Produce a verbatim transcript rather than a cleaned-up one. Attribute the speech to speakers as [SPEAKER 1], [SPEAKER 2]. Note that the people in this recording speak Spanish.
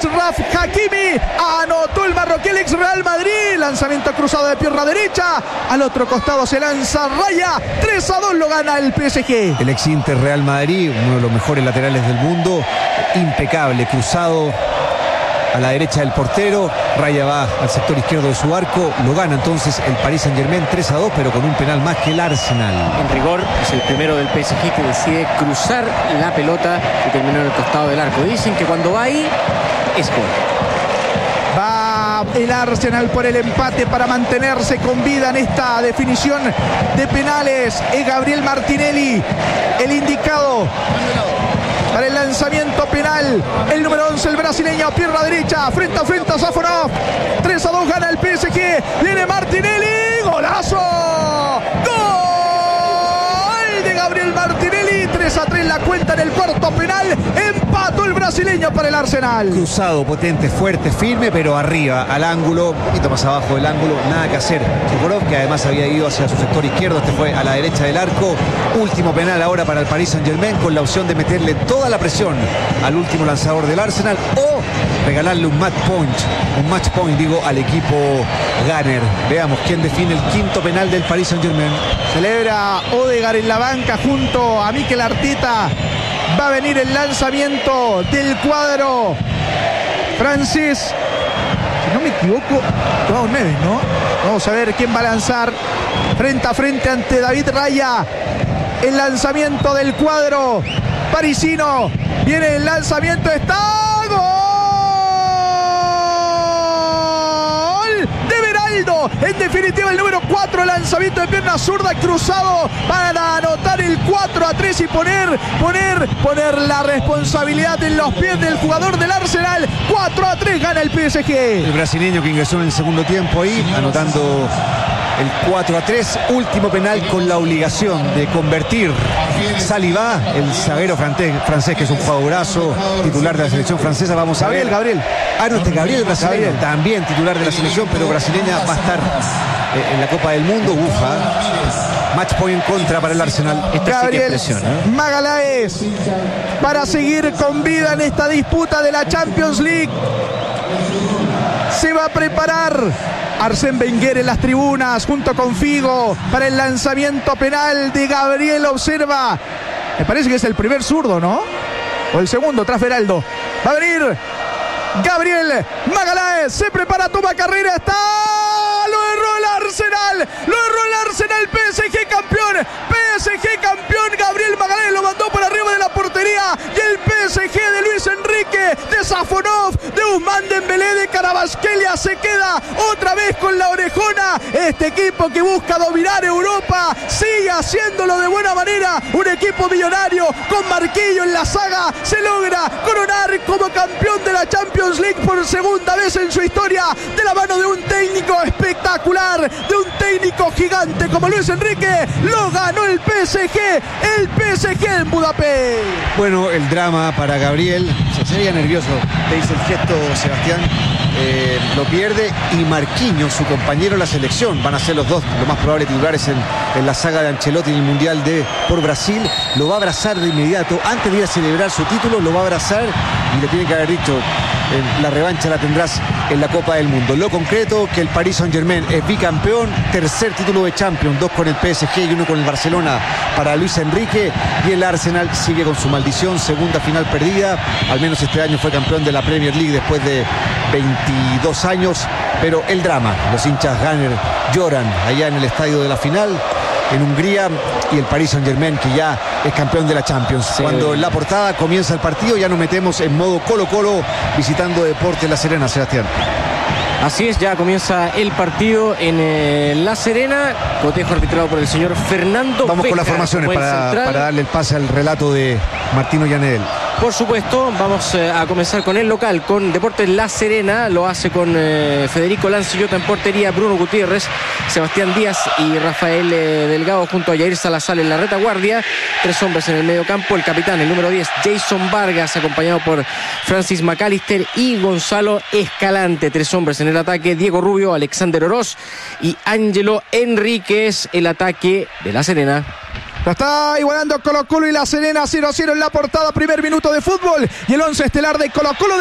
[SPEAKER 1] Achraf Hakimi anotó el marroquí, el ex Real Madrid. Lanzamiento cruzado de pierna derecha. Al otro costado se lanza Raya. tres a dos lo gana el P S G.
[SPEAKER 2] El ex Inter Real Madrid, uno de los mejores laterales del mundo. Impecable, cruzado a la derecha del portero. Raya va al sector izquierdo de su arco. Lo gana entonces el Paris Saint-Germain tres a dos, pero con un penal más que el Arsenal.
[SPEAKER 3] En rigor es el primero del P S G que decide cruzar la pelota y terminó en el costado del arco. Dicen que cuando va ahí es gol.
[SPEAKER 1] Va el Arsenal por el empate para mantenerse con vida en esta definición de penales. Es Gabriel Martinelli el indicado para el lanzamiento penal. El número once, el brasileño, pierna derecha, frente a frente a Safonov. tres a dos gana el P S G. Viene Martinelli. ¡Golazo! ¡Gol de Gabriel Martinelli! tres a tres la cuenta en el cuarto penal. Empató el brasileño para el Arsenal.
[SPEAKER 2] Cruzado, potente, fuerte, firme, pero arriba, al ángulo, un poquito más abajo del ángulo, nada que hacer. Sokolov, que además había ido hacia su sector izquierdo, este fue a la derecha del arco. Último penal ahora para el Paris Saint-Germain, con la opción de meterle toda la presión al último lanzador del Arsenal o regalarle un match point, un match point, digo, al equipo Gunner. Veamos quién define el quinto penal del Paris Saint-Germain.
[SPEAKER 1] Celebra Odegaard en la banca junto a Mikel Arteta. Va a venir el lanzamiento del cuadro francés. Si no me equivoco, Joao Neves, ¿no? Vamos a ver quién va a lanzar frente a frente ante David Raya. El lanzamiento del cuadro parisino. Viene el lanzamiento. ¡Está! ¡Gol! De Beraldo. En definitiva, el número cuatro, lanzamiento de pierna zurda cruzado para anotar el cuatro a tres y poner, poner, poner la responsabilidad en los pies del jugador del Arsenal. cuatro a tres gana el P S G.
[SPEAKER 2] El brasileño que ingresó en el segundo tiempo ahí, anotando el cuatro a tres, último penal con la obligación de convertir Saliba, el zaguero francés, francés que es un jugadorazo, titular de la selección francesa. Vamos a
[SPEAKER 1] Gabriel,
[SPEAKER 2] ver.
[SPEAKER 1] Gabriel.
[SPEAKER 2] Ah, no, este Gabriel brasileño,
[SPEAKER 1] Gabriel.
[SPEAKER 2] también titular de la selección, pero brasileña va a estar eh, en la Copa del Mundo. Ufa. Match point en contra para el Arsenal.
[SPEAKER 3] Esta
[SPEAKER 1] Gabriel
[SPEAKER 3] sí que presiona, ¿eh?
[SPEAKER 1] Magalhães para seguir con vida en esta disputa de la Champions League. Se va a preparar Arsène Wenger en las tribunas junto con Figo para el lanzamiento penal de Gabriel. Observa, me parece que es el primer zurdo, ¿no? O el segundo, tras Beraldo. Va a venir Gabriel Magalhães, se prepara, toma carrera, está... Lo erró el Arsenal, lo erró el Arsenal. P S G campeón, P S G campeón. Gabriel Magalhães lo mandó por arriba de la portería y el P S G de Luis Enrique, de Safonov, de Ousmane Dembélé, de Kvaratskhelia se queda otra vez con la orejona. Este equipo que busca dominar Europa sigue haciéndolo de buena manera. Un equipo millonario con Marquillo en la saga se logra coronar como campeón de la Champions League por segunda vez en su historia, de la mano de un técnico espectacular, de un técnico gigante como Luis Enrique. Lo ganó el P S G, el P S G en Budapest.
[SPEAKER 2] Bueno, el drama para Gabriel, se veía nervioso, te dice el gesto, Sebastián, eh, lo pierde, y Marquinhos, su compañero en la selección, van a ser los dos, lo más probable, titulares en, en la saga de Ancelotti en el Mundial de por Brasil. Lo va a abrazar de inmediato, antes de ir a celebrar su título, lo va a abrazar y le tiene que haber dicho, eh, la revancha la tendrás en la Copa del Mundo. Lo concreto, que el Paris Saint-Germain es bicampeón, tercer título de Champions, dos con el P S G y uno con el Barcelona para Luis Enrique, y el Arsenal sigue con su maldición, segunda final perdida. Al menos este año fue campeón de la Premier League después de veintidós años, pero el drama, los hinchas Gunner lloran allá en el estadio de la final en Hungría, y el Paris Saint-Germain que ya es campeón de la Champions. Sí. Cuando en la portada comienza el partido, ya nos metemos en modo Colo-Colo visitando Deportes La Serena, Sebastián.
[SPEAKER 3] Así es, ya comienza el partido en eh, La Serena, cotejo arbitrado por el señor Fernando
[SPEAKER 2] Vamos
[SPEAKER 3] Bejar,
[SPEAKER 2] con las formaciones para, para darle el pase al relato de Martino Llanedel.
[SPEAKER 3] Por supuesto, vamos eh, a comenzar con el local, con Deportes La Serena. Lo hace con eh, Federico Lancillota en portería, Bruno Gutiérrez, Sebastián Díaz y Rafael eh, Delgado junto a Jair Salazar en la retaguardia. Tres hombres en el medio campo, el capitán, el número diez, Jason Vargas, acompañado por Francis McAllister y Gonzalo Escalante. Tres hombres en el ataque, Diego Rubio, Alexander Oroz y Ángelo Enríquez. El ataque de La Serena.
[SPEAKER 1] Lo está igualando Colo-Colo y La Serena, cero a cero en la portada, primer minuto de fútbol, y el once estelar de Colo-Colo.